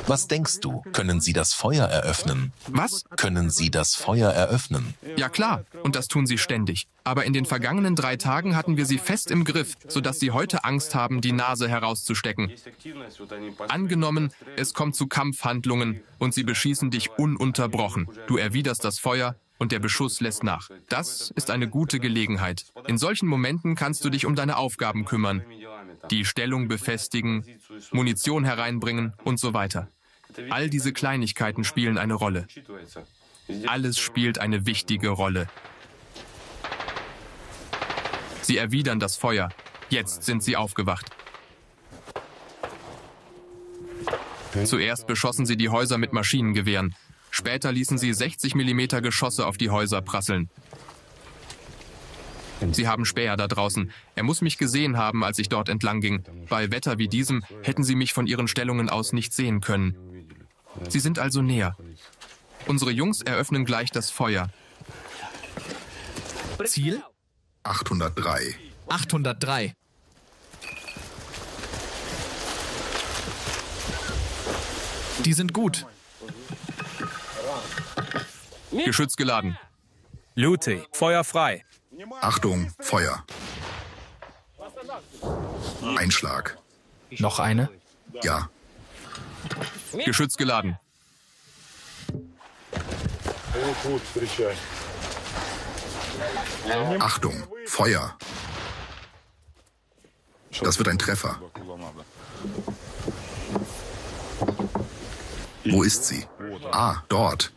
Was denkst du? Können Sie das Feuer eröffnen? Was? Können Sie das Feuer eröffnen? Ja klar, und das tun sie ständig. Aber in den vergangenen 3 Tagen hatten wir sie fest im Griff, sodass sie heute Angst haben, die Nase herauszustecken. Angenommen, es kommt zu Kampfhandlungen und sie beschießen dich ununterbrochen. Du erwiderst das Feuer und der Beschuss lässt nach. Das ist eine gute Gelegenheit. In solchen Momenten kannst du dich um deine Aufgaben kümmern. Die Stellung befestigen, Munition hereinbringen und so weiter. All diese Kleinigkeiten spielen eine Rolle. Alles spielt eine wichtige Rolle. Sie erwidern das Feuer. Jetzt sind sie aufgewacht. Zuerst beschossen sie die Häuser mit Maschinengewehren. Später ließen sie 60 mm Geschosse auf die Häuser prasseln. Sie haben Späher da draußen. Er muss mich gesehen haben, als ich dort entlang ging. Bei Wetter wie diesem hätten sie mich von ihren Stellungen aus nicht sehen können. Sie sind also näher. Unsere Jungs eröffnen gleich das Feuer. Ziel? 803. 803. Die sind gut. Geschütz geladen. Luti, Feuer frei. Achtung, Feuer. Einschlag. Noch eine? Ja. Geschütz geladen. Achtung, Feuer. Das wird ein Treffer. Wo ist sie? Ah, dort.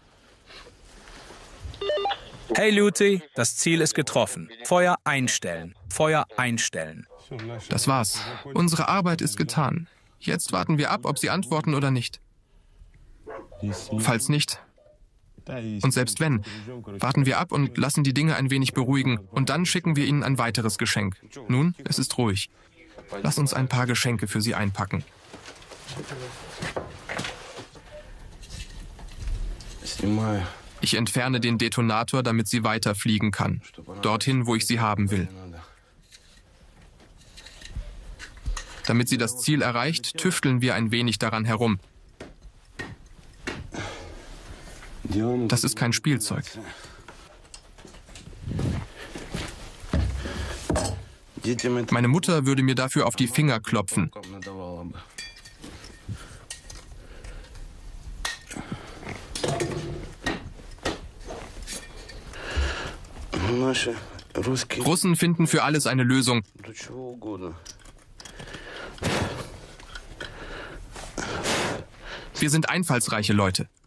Hey Luti, das Ziel ist getroffen. Feuer einstellen. Feuer einstellen. Das war's. Unsere Arbeit ist getan. Jetzt warten wir ab, ob sie antworten oder nicht. Falls nicht, und selbst wenn, warten wir ab und lassen die Dinge ein wenig beruhigen und dann schicken wir ihnen ein weiteres Geschenk. Nun, es ist ruhig. Lass uns ein paar Geschenke für sie einpacken. Ich entferne den Detonator, damit sie weiterfliegen kann. Dorthin, wo ich sie haben will. Damit sie das Ziel erreicht, tüfteln wir ein wenig daran herum. Das ist kein Spielzeug. Meine Mutter würde mir dafür auf die Finger klopfen. Russen finden für alles eine Lösung. Wir sind einfallsreiche Leute.